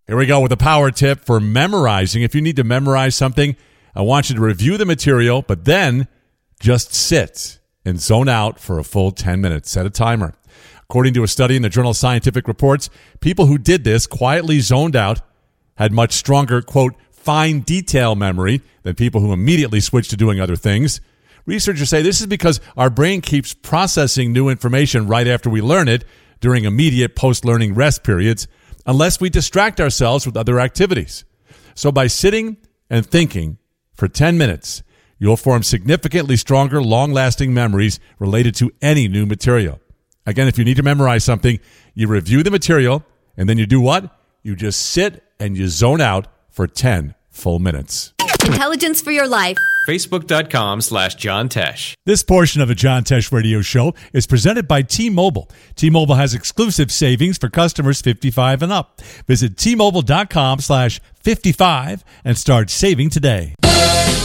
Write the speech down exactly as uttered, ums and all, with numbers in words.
Here we go with a power tip for memorizing. If you need to memorize something, I want you to review the material, but then just sit and zone out for a full ten minutes. Set a timer. According to a study in the journal Scientific Reports, people who did this quietly zoned out had much stronger, quote, fine detail memory than people who immediately switched to doing other things. Researchers say this is because our brain keeps processing new information right after we learn it during immediate post-learning rest periods, unless we distract ourselves with other activities. So by sitting and thinking for ten minutes, you'll form significantly stronger, long-lasting memories related to any new material. Again, if you need to memorize something, you review the material, and then you do what? You just sit and you zone out for ten full minutes. Intelligence for your life. Facebook.com slash John Tesh. This portion of the John Tesh Radio Show is presented by T-Mobile. T-Mobile has exclusive savings for customers fifty-five and up. Visit T-Mobile.com slash 55 and start saving today.